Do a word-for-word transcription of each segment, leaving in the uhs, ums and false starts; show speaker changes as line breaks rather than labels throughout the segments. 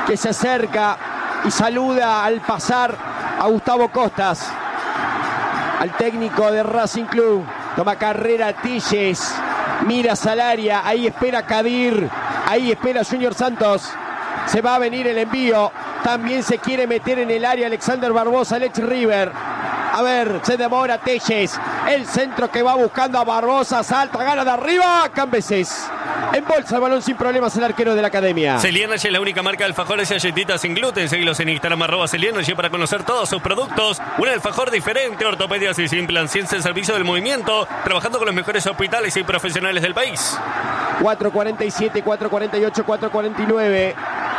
que se acerca y saluda al pasar a Gustavo Costas, al técnico de Racing Club. Toma carrera Tilles, mira Salaria, ahí espera Kadir, ahí espera Junior Santos. Se va a venir el envío, también se quiere meter en el área Alexander Barbosa, el ex River. A ver, se demora Telles, el centro que va buscando a Barbosa, salta, gana de arriba, Cambeses. Embolsa el balón sin problemas el arquero de la academia.
Celianergy es la única marca de alfajores y galletitas sin gluten. Seguilos en Instagram, arroba Celianergy, para conocer todos sus productos. Un alfajor diferente, ortopedias y sin plan, ciencia al servicio del movimiento, trabajando con los mejores hospitales y profesionales del país.
cuatro cuarenta y siete, cuatro cuarenta y ocho, cuatro cuarenta y nueve.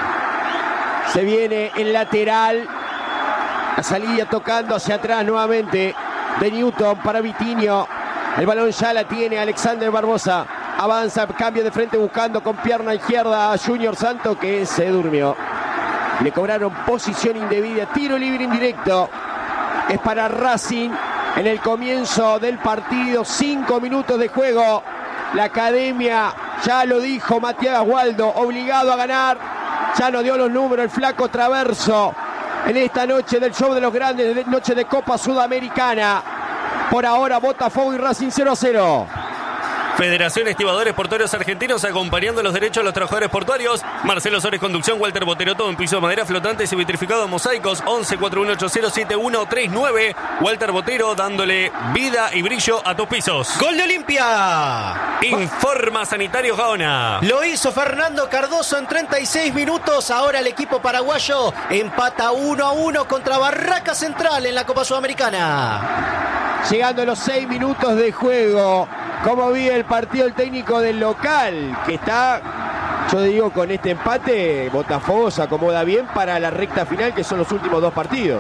Se viene el lateral. La salida tocando hacia atrás nuevamente de Newton para Vitinho. El balón ya la tiene Alexander Barbosa. Avanza, cambio de frente buscando con pierna izquierda a Junior Santos, que se durmió. Le cobraron posición indebida, tiro libre indirecto. Es para Racing en el comienzo del partido. Cinco minutos de juego. La academia, ya lo dijo Matías Waldo, obligado a ganar. Ya nos dio los números el flaco Traverso en esta noche del show de los grandes, de noche de Copa Sudamericana. Por ahora Botafogo y Racing cero a cero.
Federación Estibadores Portuarios Argentinos, acompañando los derechos de los trabajadores portuarios. Marcelo Sores, conducción. Walter Botero, todo en piso de madera, flotantes y vitrificados mosaicos. once, cuarenta y uno, ochenta, setenta y uno, treinta y nueve. Walter Botero, dándole vida y brillo a tus pisos.
¡Gol de Olimpia!
Informa Sanitario Gaona.
Lo hizo Fernando Cardoso en treinta y seis minutos. Ahora el equipo paraguayo empata uno a uno contra Barraca Central en la Copa Sudamericana.
Llegando a los seis minutos de juego. Como vi el partido el técnico del local, que está, yo digo, con este empate, Botafogo se acomoda bien para la recta final, que son los últimos dos partidos.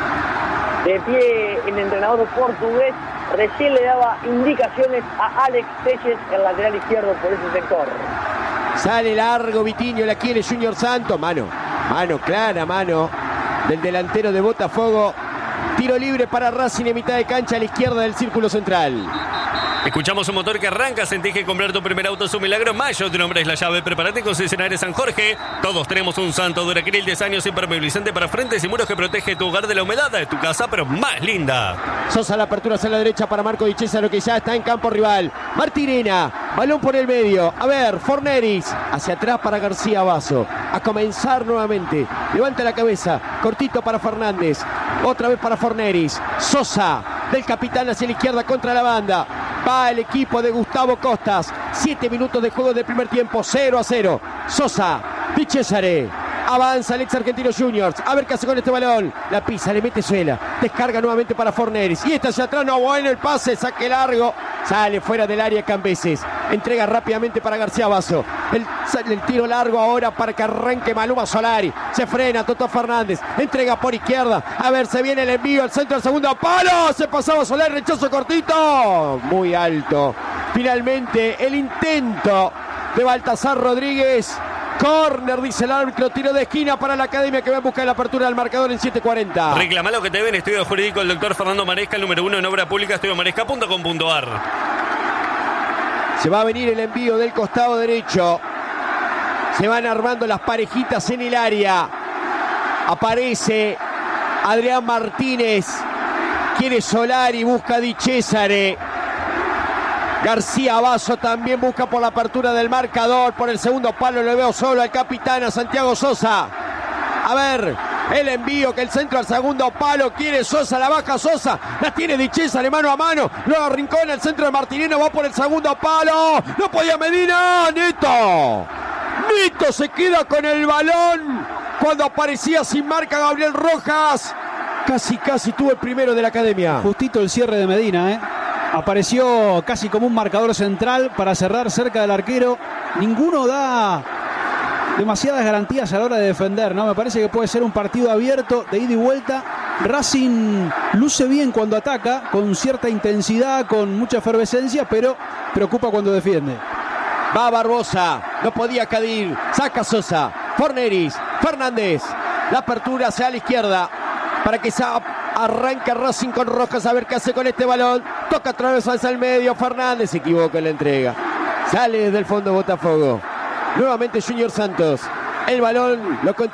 De pie el entrenador portugués, recién le daba indicaciones a Alex Telles, el lateral izquierdo, por ese sector.
Sale largo Vitinho, la quiere Junior Santos, mano, mano clara, mano del delantero de Botafogo. Tiro libre para Racing en mitad de cancha a la izquierda del círculo central.
Escuchamos un motor que arranca. Sentís que comprar tu primer auto es un milagro. Mayo, tu nombre es la llave. Prepárate con Concesionario San Jorge. Todos tenemos un Santo Duracril diez años impermeabilizante para frentes y muros que protege tu hogar de la humedad de tu casa, pero más linda.
Sosa, la apertura hacia la derecha para Marco Di Cesaro, que ya está en campo rival. Martirena, balón por el medio. A ver, Forneris, hacia atrás para García Basso. A comenzar nuevamente. Levanta la cabeza. Cortito para Fernández. Otra vez para Forneris. Sosa, del capitán hacia la izquierda contra la banda. Va el equipo de Gustavo Costas. Siete minutos de juego del primer tiempo. cero a cero. Sosa, Di Cesare. Avanza el ex Argentino Juniors. A ver qué hace con este balón. La pisa, le mete suela. Descarga nuevamente para Forneris. Y está hacia atrás. No, bueno el pase. Saque largo. Sale fuera del área Cambeses. Entrega rápidamente para García Basso. El, el tiro largo ahora para que arranque Maluma Solari. Se frena Toto Fernández. Entrega por izquierda. A ver, se viene el envío. El centro del segundo palo. Se pasaba Solari. Rechazo cortito. Muy alto. Finalmente el intento de Baltasar Rodríguez. Corner, dice el árbitro, tiro de esquina para la academia, que va a buscar la apertura del marcador en siete cuarenta.
Reclama lo que te ven. Estudio jurídico el doctor Fernando Maresca, el número uno en obra pública, estudio maresca punto com punto a r.
Se va a venir el envío del costado derecho. Se van armando las parejitas en el área. Aparece Adrián Martínez. Quiere Solari, busca Di Cesare. García Basso también busca por la apertura del marcador. Por el segundo palo lo veo solo al capitán, a Santiago Sosa. A ver, el envío, que el centro al segundo palo. Quiere Sosa, la baja Sosa. La tiene Di Cesare mano a mano. Luego Rincón, el centro de Martineno. Va por el segundo palo. No podía Medina. Nito. Nito se queda con el balón. Cuando aparecía sin marca Gabriel Rojas. Casi, casi tuvo el primero de la academia.
Justito el cierre de Medina, ¿eh? Apareció casi como un marcador central para cerrar cerca del arquero. Ninguno da demasiadas garantías a la hora de defender, ¿no? Me parece que puede ser un partido abierto, de ida y vuelta. Racing luce bien cuando ataca, con cierta intensidad, con mucha efervescencia, pero preocupa cuando defiende.
Va Barbosa, no podía Kadir. Saca Sosa, Forneris, Fernández. La apertura hacia la izquierda para que se arranca Racing con Rojas, a ver qué hace con este balón. Toca otra vez hacia el medio. Fernández se equivoca en la entrega. Sale desde el fondo Botafogo. Nuevamente Junior Santos. El balón lo